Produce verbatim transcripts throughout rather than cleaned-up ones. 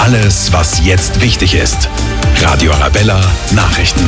Alles, was jetzt wichtig ist. Radio Arabella Nachrichten.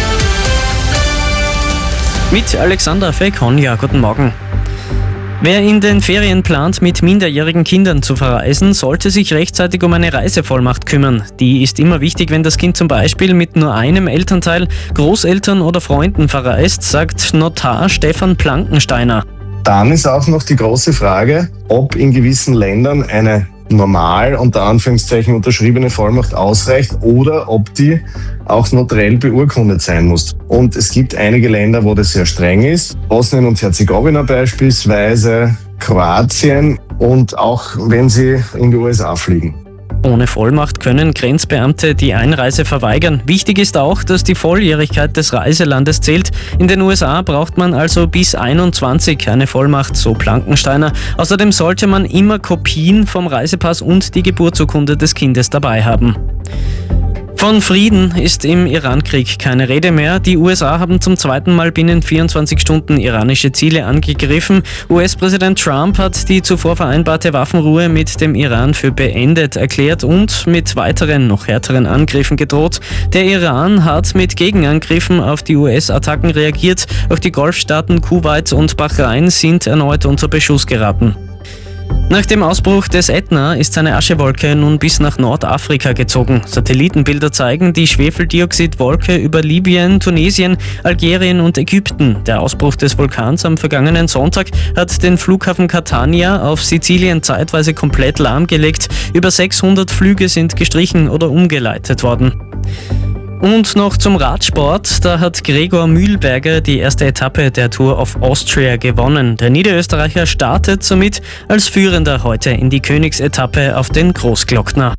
Mit Alexander Fekonja, guten Morgen. Wer in den Ferien plant, mit minderjährigen Kindern zu verreisen, sollte sich rechtzeitig um eine Reisevollmacht kümmern. Die ist immer wichtig, wenn das Kind zum Beispiel mit nur einem Elternteil, Großeltern oder Freunden verreist, sagt Notar Stefan Plankensteiner. Dann ist auch noch die große Frage, ob in gewissen Ländern eine normal, unter Anführungszeichen, unterschriebene Vollmacht ausreicht oder ob die auch notariell beurkundet sein muss. Und es gibt einige Länder, wo das sehr streng ist. Bosnien und Herzegowina beispielsweise, Kroatien und auch wenn sie in die U S A fliegen. Ohne Vollmacht können Grenzbeamte die Einreise verweigern. Wichtig ist auch, dass die Volljährigkeit des Reiselandes zählt. In den U S A braucht man also bis einundzwanzig eine Vollmacht, so Plankensteiner. Außerdem sollte man immer Kopien vom Reisepass und die Geburtsurkunde des Kindes dabei haben. Von Frieden ist im Iran-Krieg keine Rede mehr. Die U S A haben zum zweiten Mal binnen vierundzwanzig Stunden iranische Ziele angegriffen. U S-Präsident Trump hat die zuvor vereinbarte Waffenruhe mit dem Iran für beendet erklärt und mit weiteren, noch härteren Angriffen gedroht. Der Iran hat mit Gegenangriffen auf die U S-Attacken reagiert. Auch die Golfstaaten Kuwait und Bahrain sind erneut unter Beschuss geraten. Nach dem Ausbruch des Ätna ist eine Aschewolke nun bis nach Nordafrika gezogen. Satellitenbilder zeigen die Schwefeldioxidwolke über Libyen, Tunesien, Algerien und Ägypten. Der Ausbruch des Vulkans am vergangenen Sonntag hat den Flughafen Catania auf Sizilien zeitweise komplett lahmgelegt. Über sechshundert Flüge sind gestrichen oder umgeleitet worden. Und noch zum Radsport, da hat Gregor Mühlberger die erste Etappe der Tour of Austria gewonnen. Der Niederösterreicher startet somit als Führender heute in die Königsetappe auf den Großglockner.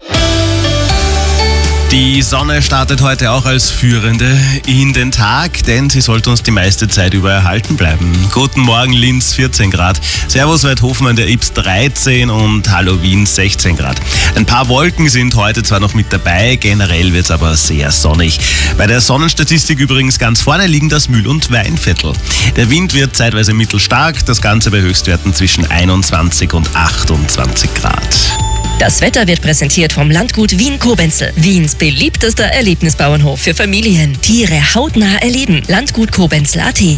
Die Sonne startet heute auch als Führende in den Tag, denn sie sollte uns die meiste Zeit über erhalten bleiben. Guten Morgen Linz, vierzehn Grad. Servus Weidhofen an der Ips dreizehn und Hallo Wien, sechzehn Grad. Ein paar Wolken sind heute zwar noch mit dabei, generell wird es aber sehr sonnig. Bei der Sonnenstatistik übrigens ganz vorne liegen das Mühl- und Weinviertel. Der Wind wird zeitweise mittelstark, das Ganze bei Höchstwerten zwischen einundzwanzig und achtundzwanzig Grad. Das Wetter wird präsentiert vom Landgut Wien-Kobenzl. Wiens beliebtester Erlebnisbauernhof für Familien. Tiere hautnah erleben. Landgut Kobenzl Punkt a t.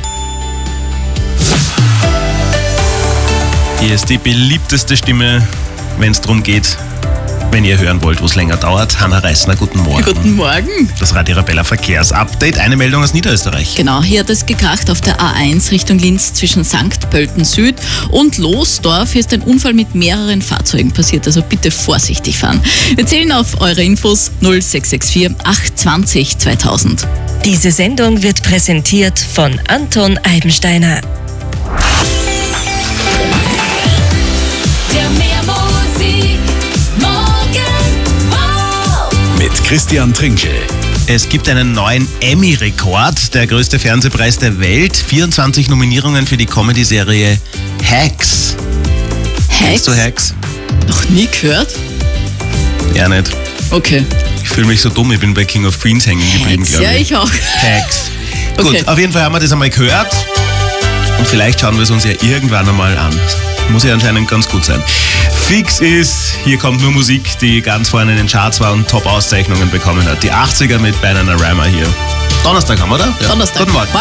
Hier ist die beliebteste Stimme, wenn es darum geht, wenn ihr hören wollt, wo es länger dauert. Hanna Reisner, guten Morgen. Guten Morgen. Das Radio Arabella Verkehrsupdate. Eine Meldung aus Niederösterreich. Genau, hier hat es gekracht auf der A eins Richtung Linz zwischen Sankt Pölten Süd und Losdorf. Hier ist ein Unfall mit mehreren Fahrzeugen passiert, also bitte vorsichtig fahren. Wir zählen auf eure Infos null sechs sechs vier acht zwanzig zweitausend. Diese Sendung wird präsentiert von Anton Eibensteiner. Christian Trinkel. Es gibt einen neuen Emmy-Rekord, der größte Fernsehpreis der Welt. vierundzwanzig Nominierungen für die Comedy-Serie Hacks. Hacks? Kennst du Hacks? Noch nie gehört? Ja, nicht. Okay. Ich fühle mich so dumm, ich bin bei King of Queens hängen geblieben, glaube ich. Ja, ich auch. Hacks. Okay. Gut, auf jeden Fall haben wir das einmal gehört. Und vielleicht schauen wir es uns ja irgendwann einmal an. Muss ja anscheinend ganz gut sein. Fix ist, hier kommt nur Musik, die ganz vorne in den Charts war und Top-Auszeichnungen bekommen hat. Die achtziger mit Bananarama hier. Donnerstag haben wir, oder? Ja. Donnerstag. Guten Morgen. Morgen.